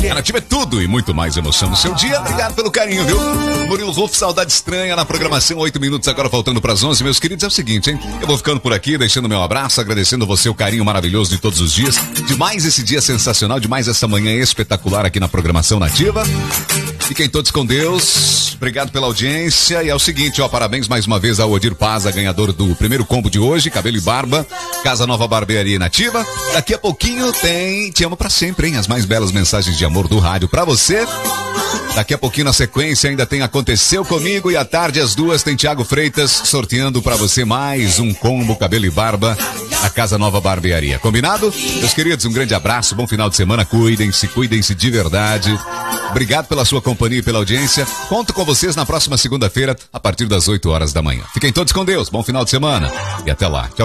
A Nativa é tudo e muito mais emoção no seu dia. Obrigado pelo carinho, viu? Murilo Rufo, saudade estranha na programação. 8 minutos agora faltando para as 11. Meus queridos, é o seguinte, hein? Eu vou ficando por aqui, deixando meu abraço, agradecendo a você o carinho maravilhoso de todos os dias. Demais esse dia sensacional, demais essa manhã espetacular aqui na programação Nativa. Fiquem todos com Deus. Obrigado pela audiência. E é o seguinte, ó, parabéns mais uma vez ao Odir Paz, ganhador do primeiro combo de hoje, cabelo e barba, Casa Nova Barbearia Nativa. Daqui a pouquinho tem Te Amo Pra Sempre, hein? As mais belas mensagens de amor do rádio pra você. Daqui a pouquinho na sequência ainda tem Aconteceu Comigo e à tarde às 2 tem Thiago Freitas sorteando pra você mais um combo cabelo e barba a Casa Nova Barbearia. Combinado? Meus queridos, um grande abraço, bom final de semana, cuidem-se de verdade. Obrigado pela sua companhia e pela audiência. Conto com vocês na próxima segunda-feira a partir das 8 horas da manhã. Fiquem todos com Deus, bom final de semana e até lá. Tchau.